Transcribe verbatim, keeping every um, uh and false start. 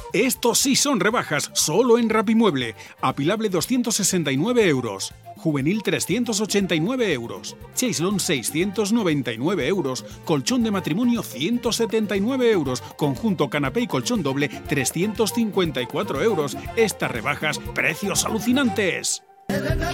Estos sí son rebajas, solo en Rapimueble. Apilable doscientos sesenta y nueve euros. Juvenil trescientos ochenta y nueve euros. Chaislon seiscientos noventa y nueve euros. Colchón de matrimonio ciento setenta y nueve euros. Conjunto canapé y colchón doble trescientos cincuenta y cuatro euros. Estas rebajas, precios alucinantes.